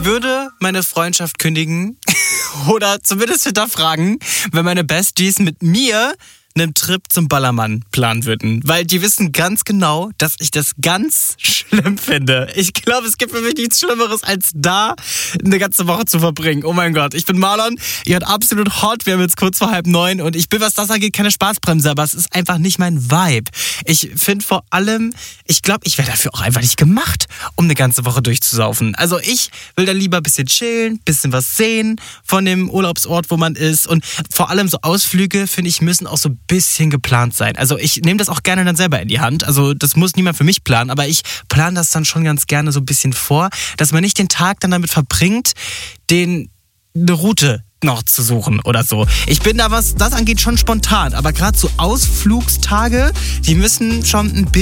Ich würde meine Freundschaft kündigen oder zumindest hinterfragen, wenn meine Besties mit mir einen Trip zum Ballermann planen würden. Weil die wissen ganz genau, dass ich das ganz schlimm finde. Ich glaube, es gibt für mich nichts Schlimmeres, als da eine ganze Woche zu verbringen. Oh mein Gott, ich bin Marlon, ihr hört absolut hot, wir haben jetzt kurz vor 8:30 und ich bin, was das angeht, keine Spaßbremse, aber es ist einfach nicht mein Vibe. Ich finde vor allem, ich glaube, ich wäre dafür auch einfach nicht gemacht, um eine ganze Woche durchzusaufen. Also ich will dann lieber ein bisschen chillen, ein bisschen was sehen von dem Urlaubsort, wo man ist und vor allem so Ausflüge, finde ich, müssen auch so ein bisschen geplant sein. Also ich nehme das auch gerne dann selber in die Hand. Also das muss niemand für mich planen, aber ich plane das dann schon ganz gerne so ein bisschen vor, dass man nicht den Tag dann damit verbringt, eine Route noch zu suchen oder so. Ich bin da, was das angeht, schon spontan, aber gerade so Ausflugstage, die müssen schon ein